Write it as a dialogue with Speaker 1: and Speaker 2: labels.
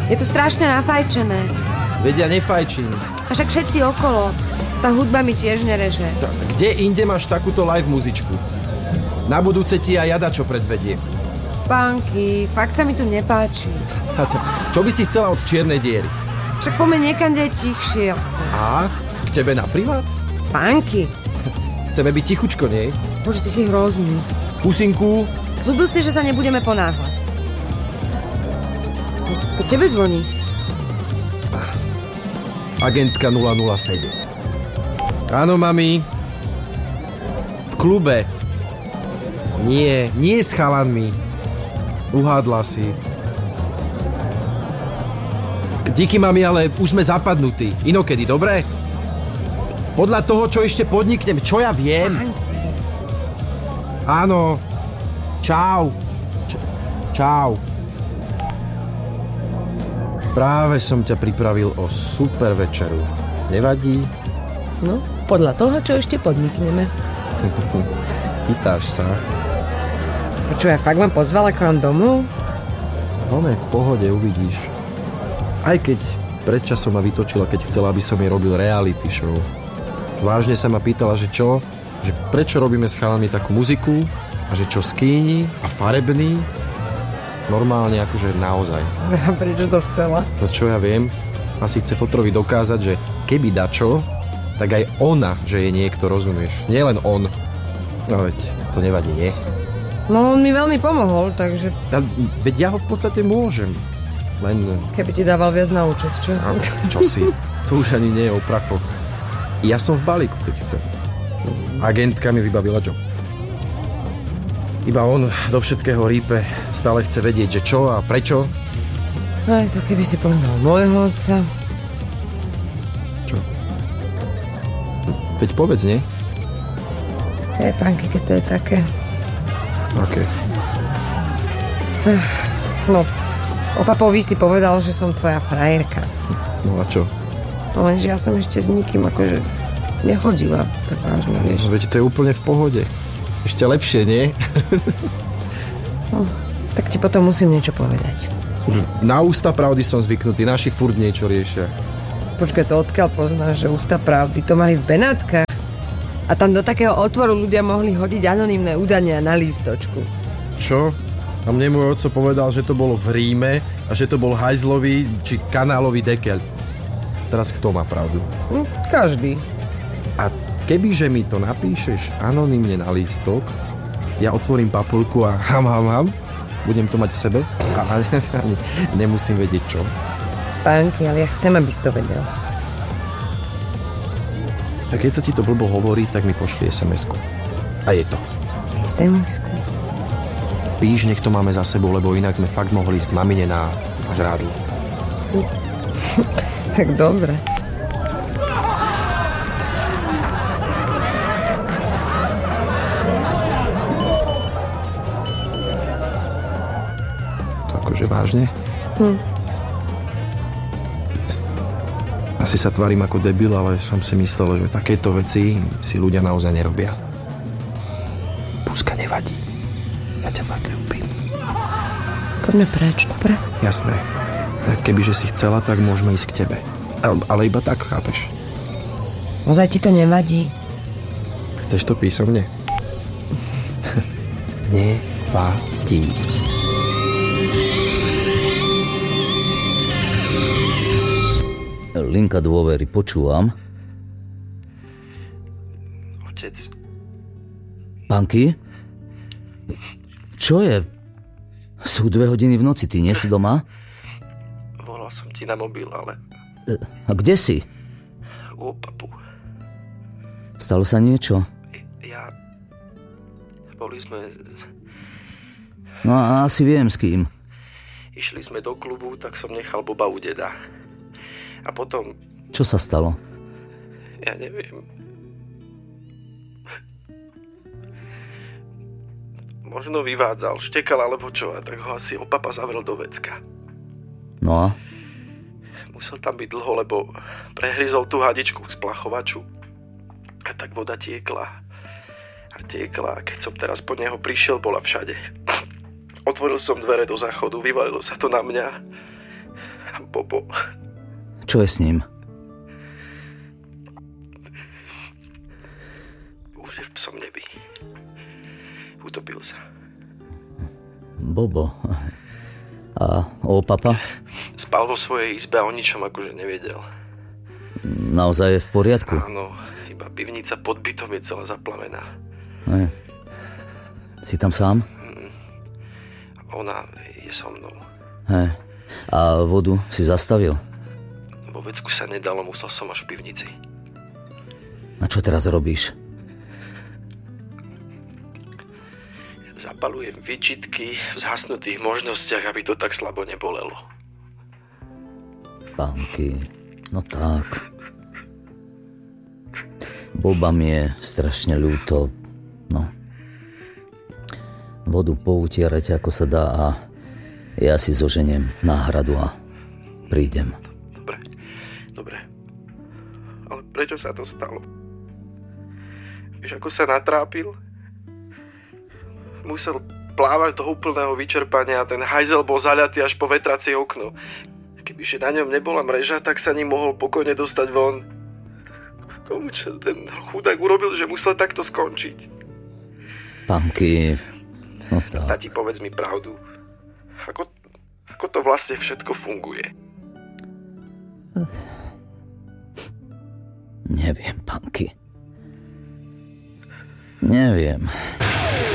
Speaker 1: Je to strašne nafajčené.
Speaker 2: Vedia, nefajčím.
Speaker 1: A však všetci okolo. Tá hudba mi tiež nereže.
Speaker 2: Kde inde máš takúto live muzičku? Na budúce ti aj jada čo predvedie.
Speaker 1: Pánky, fakt sa mi tu nepáči.
Speaker 2: Čo by si chcela od čiernej diery?
Speaker 1: Však poďme niekam, kde je tichšie.
Speaker 2: A? K tebe na privát?
Speaker 1: Pánky.
Speaker 2: Chceme byť tichučko, nie?
Speaker 1: Bože, ty si hrozný.
Speaker 2: Pusinku.
Speaker 1: Sľúbil si, že sa nebudeme ponáhľať. K tebe zvoní.
Speaker 2: Agentka 007. Áno, mami. V klube. Nie s chalanmi. Uhádla si. Díky, mami, ale už sme zapadnutí. Inokedy, dobre? Podľa toho, čo ešte podniknem, čo ja viem. Áno. Čau. Čau. Práve som ťa pripravil o super večeru. Nevadí?
Speaker 1: No, podľa toho, čo ešte podnikneme.
Speaker 2: Chytáš sa.
Speaker 1: Čo, ja fakt mám pozvala k vám domov?
Speaker 2: Máme v pohode, uvidíš. Aj keď predčasom ma vytočila, keď chcela, aby som jej robil reality show. Vážne sa ma pýtala, že čo? Že prečo robíme s chalami takú muziku? A že čo skýni a farebný? Normálne, akože naozaj.
Speaker 1: A prečo to chcela?
Speaker 2: No čo ja viem? Asi chce fotrovi dokázať, že keby dačo, tak aj ona, že je niekto, rozumieš? Nie len on. No veď, to nevadí, nie?
Speaker 1: No, on mi veľmi pomohol, takže...
Speaker 2: Veď ja ho v podstate môžem. Len...
Speaker 1: Keby ti dával viac na účet, čo?
Speaker 2: A, čo si? To už ani nie je o prachoch. Ja som v balíku, keď chcem. Agentka mi vybavila job. Iba on do všetkého rípe, stále chce vedieť, že čo a prečo.
Speaker 1: Aj to keby si povedal môjho otca.
Speaker 2: Čo? Veď povedz, nie?
Speaker 1: Pánky, keď to je také.
Speaker 2: OK.
Speaker 1: No, o papovi si povedal, že som tvoja frajerka.
Speaker 2: No a čo?
Speaker 1: No lenže ja som ešte s nikým akože nechodila, tak vážne, vieš.
Speaker 2: Veď to je úplne v pohode. Ešte lepšie, nie?
Speaker 1: No, tak ti potom musím niečo povedať.
Speaker 2: Na ústa pravdy som zvyknutý, naši furt niečo riešia.
Speaker 1: Počkaj, to odkiaľ poznáš, že ústa pravdy? To mali v Benátkach. A tam do takého otvoru ľudia mohli hodiť anonymné údania na lístočku.
Speaker 2: Čo? A mne môj otco povedal, že to bolo v Ríme a že to bol hajzlový či kanálový dekeľ. Teraz kto má pravdu?
Speaker 1: Každý. A
Speaker 2: kebyže mi to napíšeš anonymne na lístok, ja otvorím papulku a budem to mať v sebe a nemusím vedieť čo.
Speaker 1: Pánky, ale ja chcem, aby si to vedel.
Speaker 2: A keď sa ti to blbo hovorí, tak mi pošli SMS-ku. A je to.
Speaker 1: SMS-ku?
Speaker 2: Píš, nech to máme za sebou, lebo inak sme fakt mohli ísť k mamine na žrádlo.
Speaker 1: Tak dobre.
Speaker 2: To akože vážne? Asi sa tvarím ako debil, ale som si myslel, že takéto veci si ľudia naozaj nerobia. Puska, nevadí. Ja ťa fakt ľúbim.
Speaker 1: Poďme preč, dobre?
Speaker 2: Jasné. Kebyže si chcela, tak môžeme ísť k tebe. Ale iba tak, chápeš?
Speaker 1: Ozaj ti to nevadí?
Speaker 2: Chceš to písomne? Nevadí.
Speaker 3: Linka dôvery, počúvam.
Speaker 2: Otec.
Speaker 3: Pánky? Čo je? Sú 2 hodiny v noci, ty nie si doma?
Speaker 2: Volal som ti na mobil, ale...
Speaker 3: A kde si?
Speaker 2: U papu.
Speaker 3: Stalo sa niečo?
Speaker 2: Boli sme...
Speaker 3: No a asi viem s kým.
Speaker 2: Išli sme do klubu, tak som nechal Boba u deda. A potom...
Speaker 3: Čo sa stalo?
Speaker 2: Ja neviem. Možno vyvádzal, štekal alebo čo, a tak ho asi opapa zavrel do vecka.
Speaker 3: No a?
Speaker 2: Musel tam byť dlho, lebo prehryzol tú hadičku k splachovaču. A tak voda tiekla. A tiekla, a keď som teraz po neho prišiel, bola všade. Otvoril som dvere do záchodu, vyvalilo sa to na mňa. A Bobo.
Speaker 3: Čo je s ním?
Speaker 2: Už je v psom nebi. Utopil sa.
Speaker 3: Bobo. A papa?
Speaker 2: Spal vo svojej izbe a o ničom akože nevedel.
Speaker 3: Naozaj je v poriadku?
Speaker 2: Áno, iba pivnica pod bytom je celá zaplavená.
Speaker 3: Si tam sám?
Speaker 2: Ona je so mnou.
Speaker 3: A vodu si zastavil?
Speaker 2: Vo vecku sa nedalo, musel som až v pivnici.
Speaker 3: A čo teraz robíš?
Speaker 2: Zapalujem výčitky v zhasnutých možnostiach, aby to tak slabo nebolelo.
Speaker 3: Pánky, no tak. Boba mi je strašne ľúto. No. Vodu poutierať ako sa dá a ja si zoženiem náhradu a prídem.
Speaker 2: Dobre. Ale prečo sa to stalo? Vieš, ako sa natrápil? Musel plávať do úplného vyčerpania a ten hajzel bol zaľatý až po vetracie okno. Kebyže na ňom nebola mreža, tak sa ním mohol pokojne dostať von. Komu čo ten chudák urobil, že musel takto skončiť?
Speaker 3: Pánky, no tak.
Speaker 2: Tati, povedz mi pravdu. Ako to vlastne všetko funguje?
Speaker 3: Neviem, Pánky. Neviem.